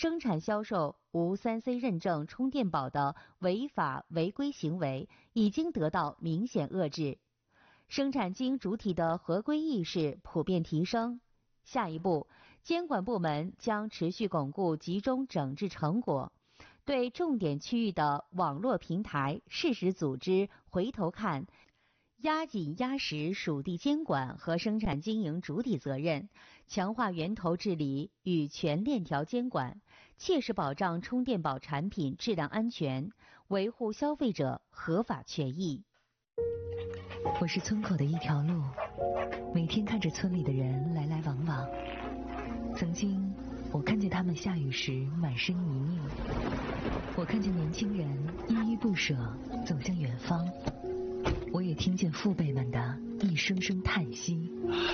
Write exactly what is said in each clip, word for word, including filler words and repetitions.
生产销售无 三 C 认证充电宝的违法违规行为已经得到明显遏制，生产经营主体的合规意识普遍提升。下一步，监管部门将持续巩固集中整治成果，对重点区域的网络平台适时组织回头看，压紧压实属地监管和生产经营主体责任，强化源头治理与全链条监管，切实保障充电宝产品质量安全，维护消费者合法权益。 我是村口的一条路，每天看着村里的人来来往往。曾经我看见他们下雨时满身泥泞，我看见年轻人依依不舍走向远方，我也听见父辈们的一声声叹息。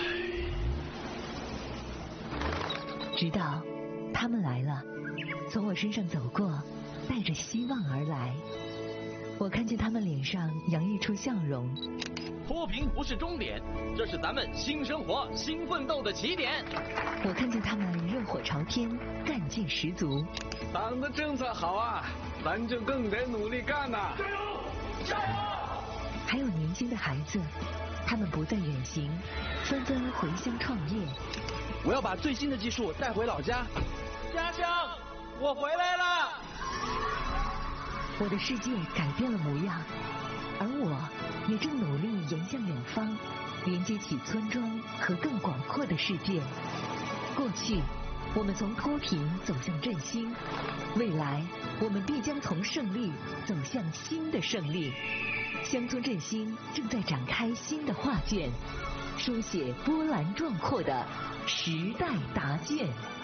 直到他们来了，从我身上走过，带着希望而来。我看见他们脸上洋溢出笑容。 脱贫不是终点，这是咱们新生活、新奋斗的起点。 我看见他们热火朝天，干劲十足。 党的政策好啊，咱就更得努力干呐！加油，加油！ 还有年轻的孩子，他们不再远行，纷纷回乡创业。 我要把最新的技术带回老家。家乡，我回来了！ 我的世界改变了模样，而我也正努力延向远方，连接起村庄和更广阔的世界。过去，我们从脱贫走向振兴，未来，我们必将从胜利走向新的胜利。乡村振兴正在展开新的画卷，书写波澜壮阔的时代答卷。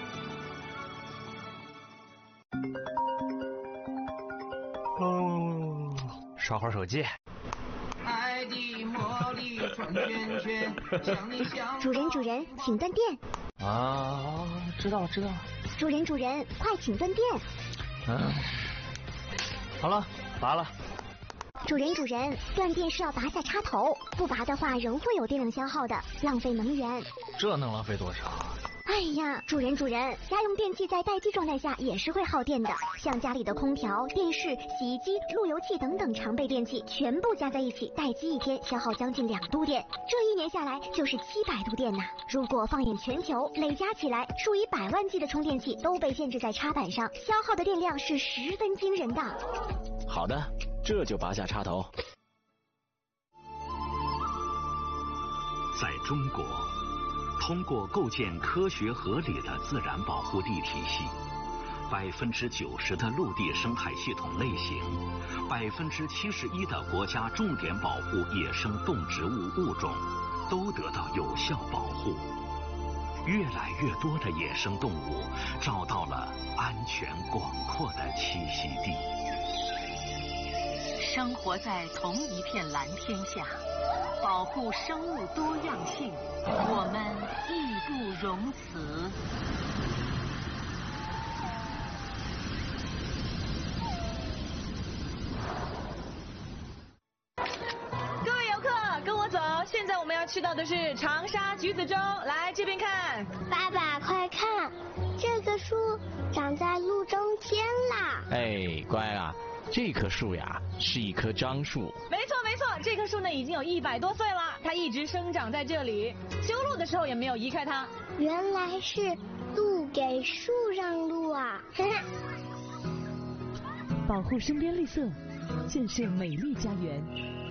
哦，刷会儿手机。 爱的魔力转圈圈，想你想。 主人主人，请断电。 啊，知道知道。 主人主人，快请断电。 嗯，好了，拔了。 主人主人，断电是要拔下插头，不拔的话仍会有电量消耗的，浪费能源。 这能浪费多少？ 哎呀，主人主人，家用电器在待机状态下也是会耗电的，像家里的空调、电视、洗衣机、路由器等等常备电器，全部加在一起，待机一天消耗将近两度电，这一年下来就是七百度电呐。如果放眼全球，累加起来，数以百万计的充电器都被限制在插板上，消耗的电量是十分惊人的。 好的，这就拔下插头。 在中国，通过构建科学合理的自然保护地体系，百分之九十的陆地生态系统类型，百分之七十一的国家重点保护野生动植物物种都得到有效保护。越来越多的野生动物找到了安全广阔的栖息地。 生活在同一片蓝天下，保护生物多样性，我们义不容辞。 各位游客，跟我走，现在我们要去到的是长沙橘子洲，来这边看。 爸爸，快看，这个树长在路中间啦！ 哎，乖啊。这棵树呀，是一棵樟树。 没错没错，这棵树呢已经有一百多岁了，它一直生长在这里，修路的时候也没有移开它。 原来是路给树让路啊！ 保护身边绿色，建设美丽家园。